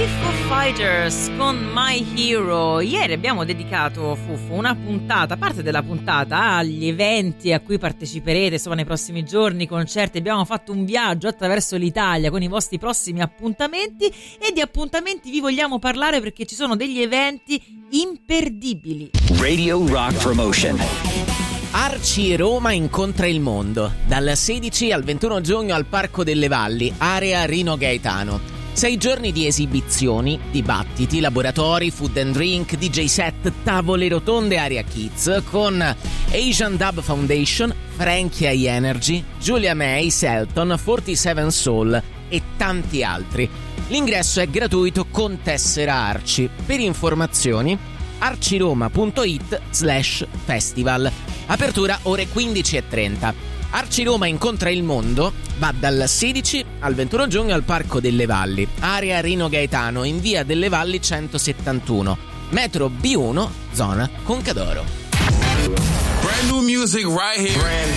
Foo Fighters con My Hero. Ieri abbiamo dedicato, Fuffo, una puntata, parte della puntata, agli eventi a cui parteciperete, insomma, nei prossimi giorni, concerti. Abbiamo fatto un viaggio attraverso l'Italia con i vostri prossimi appuntamenti, e di appuntamenti vi vogliamo parlare perché ci sono degli eventi imperdibili. Radio Rock Promotion. Arci Roma incontra il mondo, dal 16 al 21 giugno al Parco delle Valli, area Rino Gaetano. 6 giorni di esibizioni, dibattiti, laboratori, food and drink, DJ set, tavole rotonde, area kids con Asian Dub Foundation, Frankie High Energy, Julia May, Selton, 47 Soul e tanti altri. L'ingresso è gratuito con tessera Arci. Per informazioni arciroma.it/festival. Apertura ore 15:30. Arci Roma incontra il mondo va dal 16 al 21 giugno al Parco delle Valli, area Rino Gaetano, in via delle Valli 171, metro B1, zona Concadoro. Brand new music right here.